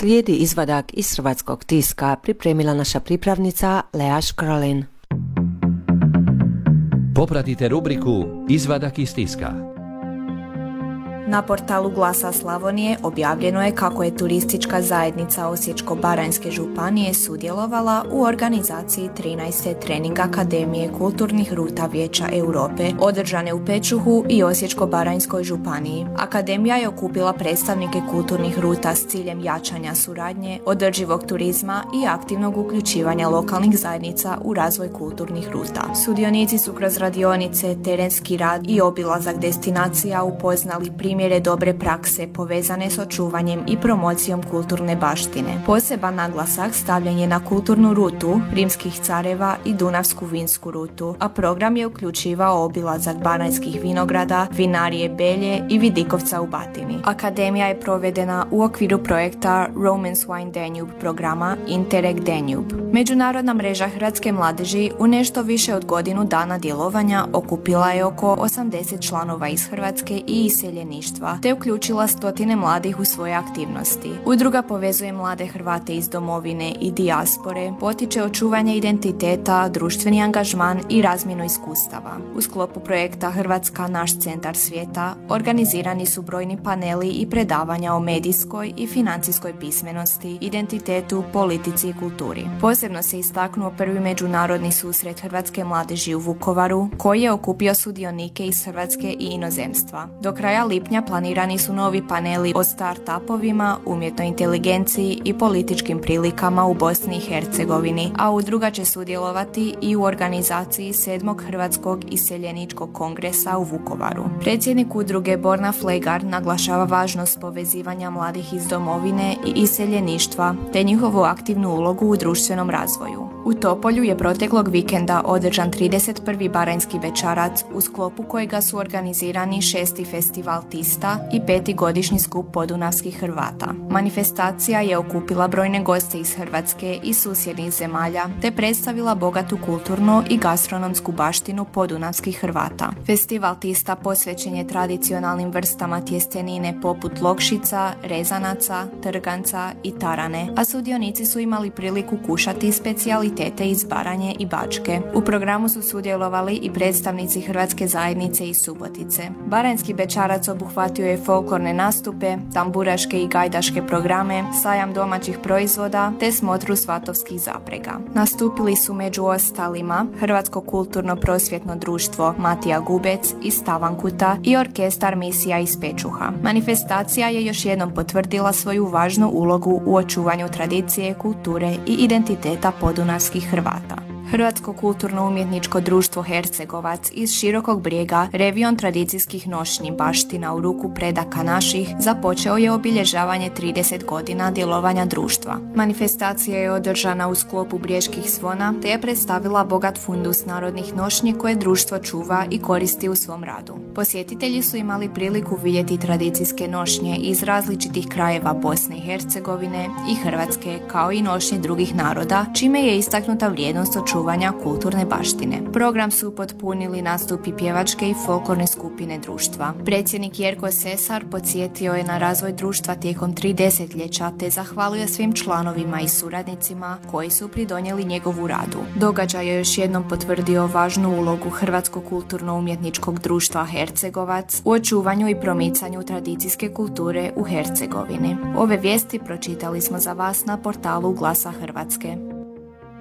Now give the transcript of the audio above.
Slijedi izvadak iz hrvatskog tiska, pripremila naša pripravnica Lea Škralin. Popratite rubriku Izvadak iz tiska. Na portalu Glasa Slavonije objavljeno je kako je turistička zajednica Osječko-baranjske županije sudjelovala u organizaciji 13. trening Akademije kulturnih ruta Vijeća Europe, održane u Pečuhu i Osječko-baranjskoj županiji. Akademija je okupila predstavnike kulturnih ruta s ciljem jačanja suradnje, održivog turizma i aktivnog uključivanja lokalnih zajednica u razvoj kulturnih ruta. Sudionici su kroz radionice, terenski rad i obilazak destinacija upoznali primjere dobre prakse povezane s očuvanjem i promocijom kulturne baštine. Poseban naglasak stavljen je na kulturnu rutu rimskih careva i dunavsku vinsku rutu, a program je uključivao obilazak baranjskih vinograda, vinarije Belje i Vidikovca u Batini. Akademija je provedena u okviru projekta Romance Wine Danube programa Interreg Danube. Međunarodna mreža hrvatske mladeži u nešto više od godinu dana djelovanja okupila je oko 80 članova iz Hrvatske i iseljeništva, te uključila stotine mladih u svoje aktivnosti. Udruga povezuje mlade Hrvate iz domovine i dijaspore, potiče očuvanje identiteta, društveni angažman i razmjenu iskustava. U sklopu projekta Hrvatska naš centar svijeta organizirani su brojni paneli i predavanja o medijskoj i financijskoj pismenosti, identitetu, politici i kulturi. Posebno se istaknuo prvi međunarodni susret hrvatske mladeži u Vukovaru, koji je okupio sudionike iz Hrvatske i inozemstva. Do kraja lipnja planirani su novi paneli o start-upovima, umjetnoj inteligenciji i političkim prilikama u Bosni i Hercegovini, a udruga će sudjelovati i u organizaciji 7. Hrvatskog iseljeničkog kongresa u Vukovaru. Predsjednik udruge Borna Flegar naglašava važnost povezivanja mladih iz domovine i iseljeništva, te njihovu aktivnu ulogu u društvenom razvoju. U Topolju je proteklog vikenda održan 31. baranjski večarac, u sklopu kojega su organizirani 6. festival Tista i 5. godišnji skup podunavskih Hrvata. Manifestacija je okupila brojne goste iz Hrvatske i susjednih zemalja, te predstavila bogatu kulturnu i gastronomsku baštinu podunavskih Hrvata. Festival Tista posvećen je tradicionalnim vrstama tjestenine poput lokšica, rezanaca, trganca i tarane, a sudionici su imali priliku kušati specijalitete iz Baranje i Bačke. U programu su sudjelovali i predstavnici Hrvatske zajednice iz Subotice. Baranjski večarac obuhvatio je folklorne nastupe, tamburaške i gajdaške programe, sajam domaćih proizvoda te smotru svatovskih zaprega. Nastupili su među ostalima Hrvatsko kulturno-prosvjetno društvo Matija Gubec iz Stavankuta i orkestar Misija iz Pečuha. Manifestacija je još jednom potvrdila svoju važnu ulogu u očuvanju tradicije, kulture i identiteta podunavskih Hrvata. Hrvatsko kulturno-umjetničko društvo Hercegovac iz Širokog Brijega revion tradicijskih nošnji baština u ruku predaka naših započeo je obilježavanje 30 godina djelovanja društva. Manifestacija je održana u sklopu Brijeških zvona te je predstavila bogat fundus narodnih nošnji koje društvo čuva i koristi u svom radu. Posjetitelji su imali priliku vidjeti tradicijske nošnje iz različitih krajeva Bosne i Hercegovine i Hrvatske, kao i nošnje drugih naroda, čime je istaknuta vrijednost očuvanja kulturne baštine. Program su potpunili nastupi pjevačke i folklorne skupine društva. Predsjednik Jerko Sesar podsjetio je na razvoj društva tijekom 3 desetljeća te zahvalio svim članovima i suradnicima koji su pridonijeli njegovu radu. Događaj je još jednom potvrdio važnu ulogu Hrvatskog kulturno-umjetničkog društva Hercegovac u očuvanju i promicanju tradicijske kulture u Hercegovini. Ove vijesti pročitali smo za vas na portalu Glasa Hrvatske.